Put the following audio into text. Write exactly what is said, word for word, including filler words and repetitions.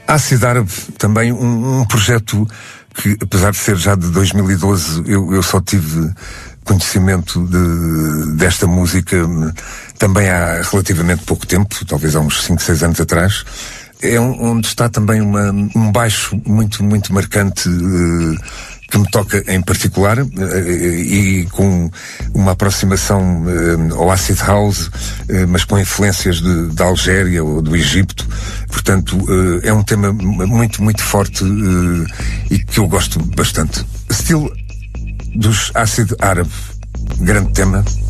Acid Árabe, também um, um projeto que, apesar de ser já de dois mil e doze, eu, eu só tive conhecimento de, desta música também há relativamente pouco tempo, talvez há uns cinco, seis anos atrás. É um, onde está também uma, um baixo muito, muito marcante, uh, que me toca em particular, uh, e com uma aproximação uh, ao acid house, uh, mas com influências de, da Algéria ou do Egito. Portanto, uh, é um tema muito, muito forte, uh, e que eu gosto bastante. Still, dos Acid Árabe, grande tema.